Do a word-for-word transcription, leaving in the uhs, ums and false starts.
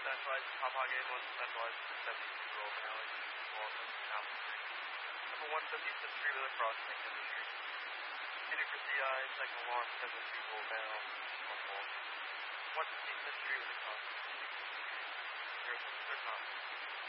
centralized Hopage, one centralized seventy-two roll alley, all of them out. Number one fifty-fifth Street with a crossing industry. Unit for C I, second alarm, seventy-two roll down, one volt. one fifty-fifth Street with a crossing. Zero seven third time.